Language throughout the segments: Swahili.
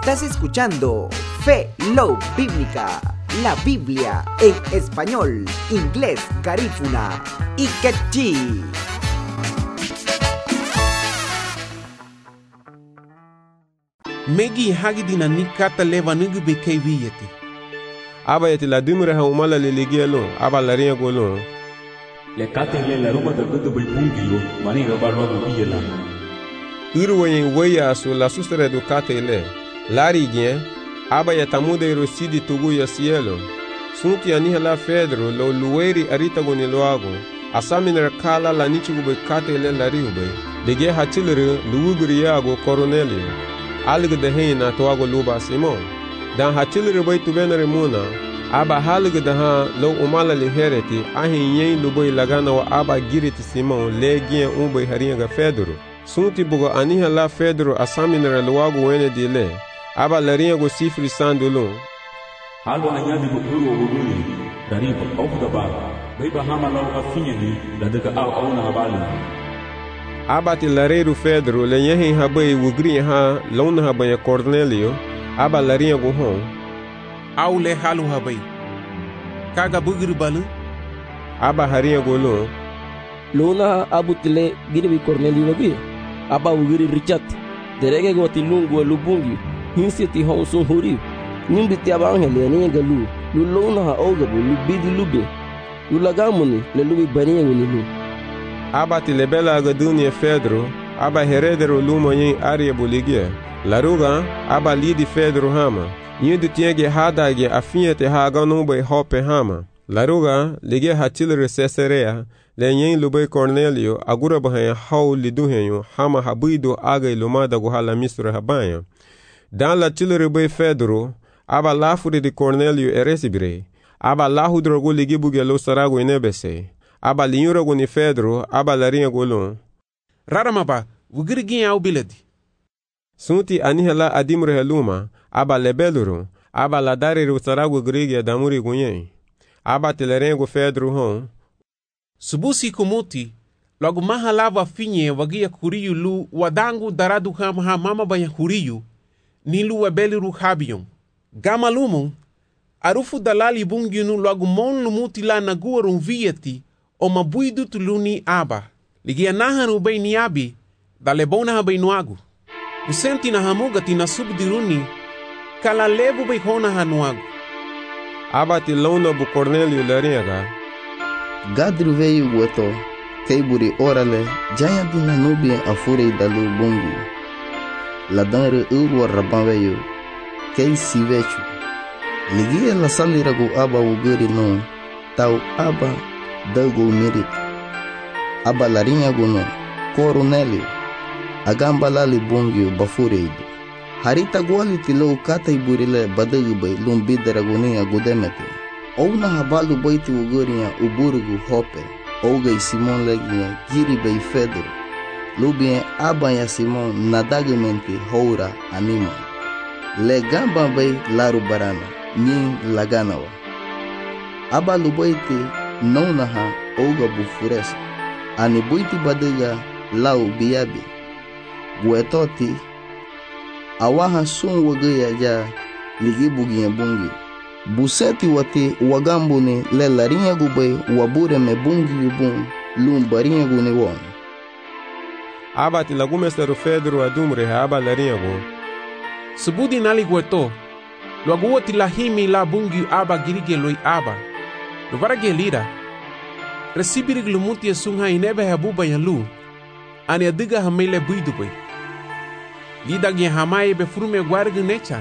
Estás escuchando Fe Love Bíblica, la Biblia en español, inglés, garífuna y quechí. Megi hagidina ni kata leva nugu bekei viyeti. Aba yeti la dumre ha umala le ligielo, aba la ringa golon. Le kate le la ruma del gudu bai pungilo, mani ga barwa go biyela. Urwayin waya su la sustere do kate le. Lari gien, aba yatamude rosidi tugu ya cielo. Sunti aniha la fedro lo lueri arita goni loago. Asaminer kala la nichigu bai kate le la riube. Lige hatilere luugri yago Cornelio. Alga de heina toago luba Simon. Dan hatilere bai tubenere muna. Aba halga de ha lo umala li hereti. Ahin yen lubai lagana wa aba giriti Simon le gien umbai haringa fedro. Sunti bugo aniha la fedro asaminere luago wene di le. Aba laringa go sifri sandulun. Halo anyadi go uru oguduni. Dariba okuda ba. Bai bahama lau afinyani. Dadaka au na abali. Aba ti lareiro Fedro le yehin habai wugri ha lona habai Cornelio. Aba laringa go hon. Au le halu habai. Kaga bugri balu. Aba haringa go lon. Lona abutile giribi Cornelio wagi. Aba wugri Richard. Derege go tilungu lubungi. Hinsi ti hon sun huri. Nimbi ti aba angele ni ngalu. Lu lona ha ogabu lu bidi lube. Lu lagamuni le lubi baniye ni lu. Aba ti lebela agadunie Fedro, aba heredero lumo yin arie buligie. Laruga, aba lidi Fedro hama. Yindu tienge hadage afinyete haga numbe hope hama. Laruga, lige hatilere Caesarea, le yin lube Cornelio, agura bahan hau liduhenyo, hama habido aga ilumada guhala misra habanya. Dan la tilere be Fedro, aba lafuri di Cornelio eresibire. Aba lahudrogu ligi bugelo sarago inebese. Aba linyura goni Fedro, aba laringa golon. Raramaba, wugiri gin au biladi. Sunti anihela adimre heluma, aba lebeluru, aba la dariru sarago grigi adamuri gunyen. Aba telerengo Fedro hon. Subusi kumuti, logo maha lava finye wagia kuriyu lu wadangu daradu ha mama banya kuriyu, nilu webeliru habiyon. Gama lumun, arufu dalali bunginu logo mon lumuti la naguarun vieti, o mabuidu tuluni aba. Ligia nahan ubay ni abi, dalebona habay nuagu. Usenti na hamuga tina subdiruni, kala lebu bay hona hanuagu. Aba ti lona bu Cornelio laringa. Gadru veio gueto, keiburi orale, jaya dina nubia afurei dalu bungi. Ladanre urwa raban veio, kei sivechu. Ligia la saliragu aba uguri no, tau aba dago mirit. Aba larinha gono, Cornelio. Agamba lali bongio bafureido. Harita gwali tilo kata iburile badagubay lumbidera gonia gudemete. Ouna habalu baiti uguria uburugu hope. Ougay Simon legia giribay Fedro. Lubien abaya Simon nadagamente houra anima. Le gamba bay laru barana, nyin laganawa. Aba lubaiti naunaha ouga bufuresa. Ani buiti badiga lau biyabi. Guetoti awaha sun wagaya ja ligi bugiya bungi. Buseti wati wagambuni le larinha gubay wabure me bungi yubun lum barinha guni won. Aba ti lagumesteru Fedro adumre aba larinha go. Subudi nali gueto, logo ti lahimi la bungi aba girige loi aba. Lovara gelira. Resibirig lumuti sunha inebe habuba yalu. Ani adiga hamele buidubay. Lida gye hamaye be furume guarga nechan.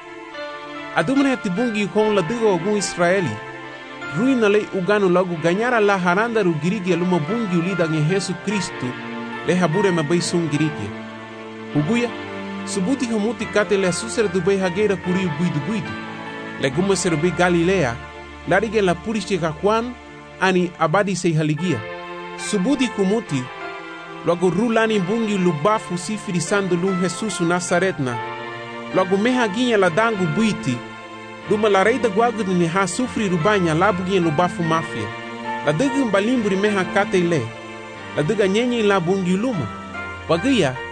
Adumne tibungi kon la digo ogun Israeli. Ruina lei ugano logo ganyara la haranda ru girige luma bungi ulida gye Jesu Kristu. Le habure me bay sun girige. Uguya, subuti humuti kate le susere dubay hageira kuriu buidu. Le gume serbi Galilea. Larige la purishi Juan ani abadi sei haligia. Subuti kumuti logo rulani bungi lubafu sifiri sandu lu Jesus Nazaretna. Logo meha ginha la dangu buiti. Duma la reida guagu ni ha sufri rubanya labu ginha lubafu mafia. La digi mbalimburi meha kate ile. La diga nyenye la bungi luma. Wagia